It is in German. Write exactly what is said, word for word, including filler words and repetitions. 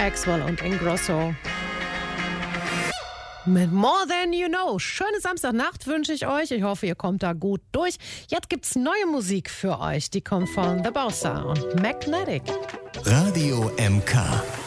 Axwell und Ingrosso. Mit More Than You Know. Schöne Samstagnacht wünsche ich euch. Ich hoffe, ihr kommt da gut durch. Jetzt gibt's neue Musik für euch. Die kommt von The Bossa und Magnetic. Radio M K.